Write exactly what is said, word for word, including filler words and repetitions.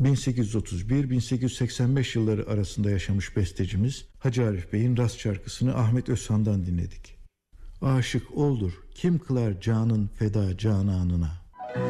bin sekiz yüz otuz bir - bin sekiz yüz seksen beş yılları arasında yaşamış bestecimiz Hacı Arif Bey'in Rast şarkısını Ahmet Özhan'dan dinledik. Aşık oldur kim kılar canın feda cananına.